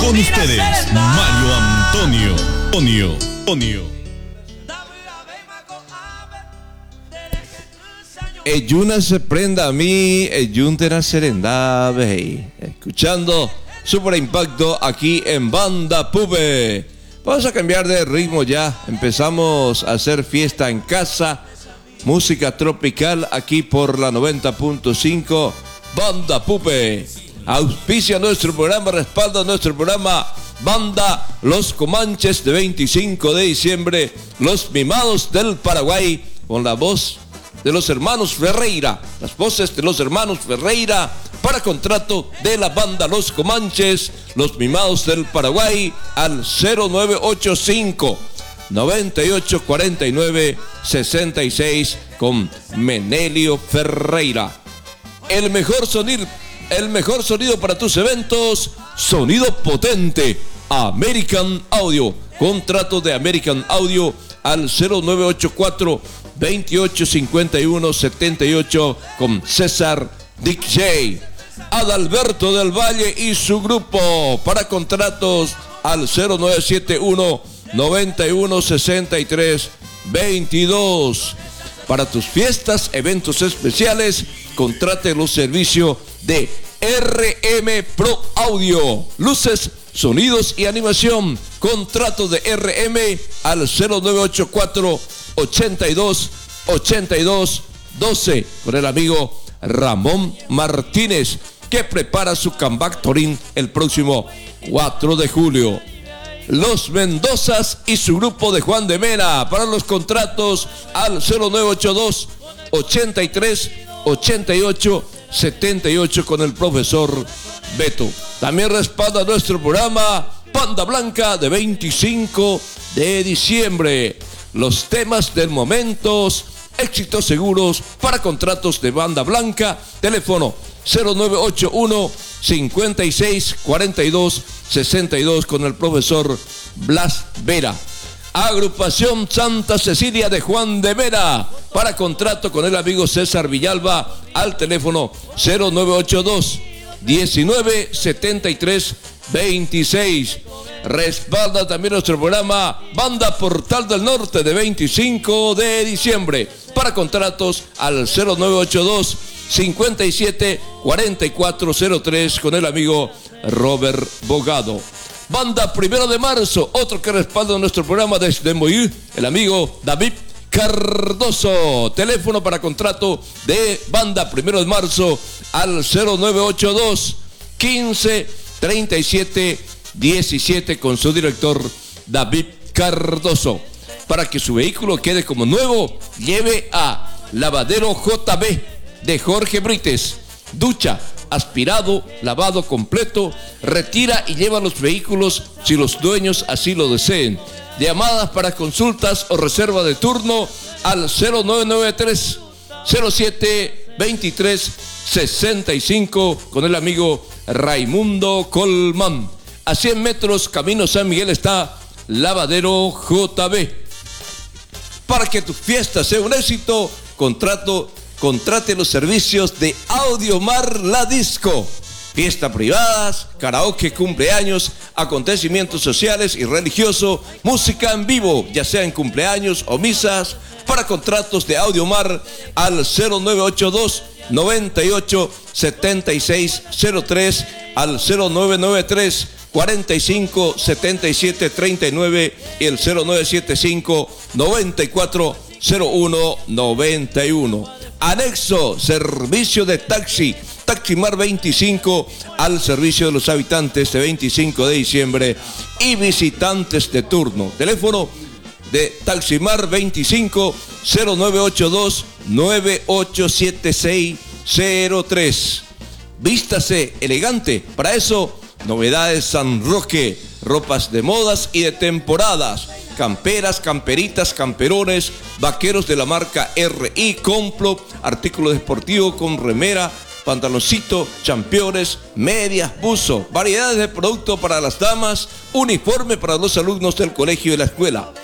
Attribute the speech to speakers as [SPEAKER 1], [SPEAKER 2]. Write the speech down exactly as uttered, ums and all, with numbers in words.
[SPEAKER 1] Con ustedes, Mario Antonio. Antonio. Antonio.
[SPEAKER 2] Eyuna se prenda a mí, Eyuntera serenda, hey. Escuchando Super Impacto aquí en Banda Pupe. Vamos a cambiar de ritmo ya. Empezamos a hacer fiesta en casa. Música tropical aquí por la noventa punto cinco. Banda Pupe. Auspicia nuestro programa, respalda nuestro programa. Banda Los Comanches de veinticinco de diciembre. Los Mimados del Paraguay. Con la voz de los hermanos Ferreira, las voces de los hermanos Ferreira para contrato de la banda Los Comanches, Los Mimados del Paraguay al cero nueve ocho cinco, noventa y ocho cuarenta y nueve, sesenta y seis con Menelio Ferreira. El mejor sonido, el mejor sonido para tus eventos, sonido potente, American Audio. Contrato de American Audio al cero nueve ocho cuatro, veintiocho cincuenta y uno, setenta y ocho con César D J. Adalberto del Valle y su grupo para contratos al cero nueve siete uno, noventa y uno, sesenta y tres, veintidós. Para tus fiestas, eventos especiales, contrate los servicios de R M Pro Audio. Luces, sonidos y animación. Contrato de R M al cero nueve ocho cuatro, ochenta y dos, ochenta y dos, doce con el amigo Ramón Martínez, que prepara su comeback Torín el próximo cuatro de julio. Los Mendozas y su grupo de Juan de Mena para los contratos al cero nueve ocho dos, ochenta y tres, ochenta y ocho, setenta y ocho con el profesor Beto. También respalda nuestro programa Banda Blanca de veinticinco de diciembre. Los temas del momento, éxitos seguros para contratos de Banda Blanca. Teléfono cero nueve ocho uno, cincuenta y seis, cuarenta y dos, sesenta y dos con el profesor Blas Vera. Agrupación Santa Cecilia de Juan de Mena para contrato con el amigo César Villalba al teléfono cero nueve ocho dos, diecinueve, setenta y tres, veintiséis. Respalda también nuestro programa Banda Portal del Norte de veinticinco de diciembre para contratos al cero nueve ocho dos, cincuenta y siete, cuarenta y cuatro cero tres con el amigo Robert Bogado. Banda Primero de Marzo, otro que respalda nuestro programa desde Moí, el amigo David Cardoso. Teléfono para contrato de Banda Primero de Marzo al cero nueve ocho dos, quince, treinta y siete, diecisiete con su director David Cardoso. Para que su vehículo quede como nuevo, lleve a Lavadero J B de Jorge Brites. Ducha, aspirado, lavado completo, retira y lleva los vehículos si los dueños así lo deseen. Llamadas para consultas o reserva de turno al cero nueve nueve tres, cero siete, veintitrés, sesenta y cinco con el amigo Raimundo Colmán. A cien metros, camino San Miguel, está Lavadero J B. Para que tu fiesta sea un éxito, contrato, contrate los servicios de Audiomar La Disco. Fiestas privadas, karaoke, cumpleaños, acontecimientos sociales y religiosos, música en vivo, ya sea en cumpleaños o misas. Para contratos de Audiomar al cero nueve ocho dos, noventa y ocho, setenta y seis cero tres, al cero nueve nueve tres, cuarenta y cinco, setenta y siete, treinta y nueve y el cero nueve siete cinco, noventa y cuatro, cero uno, noventa y uno. Anexo, servicio de taxi, Taximar veinticinco al servicio de los habitantes de veinticinco de diciembre y visitantes de turno. Teléfono de Taximar veinticinco, cero nueve ocho dos, nueve ocho siete seis cero tres. Vístase elegante, para eso novedades San Roque, ropas de modas y de temporadas, camperas, camperitas, camperones, vaqueros de la marca R I, Complo, artículo deportivo con remera, pantaloncito, championes, medias, buzo, variedades de producto para las damas, uniforme para los alumnos del colegio y la escuela.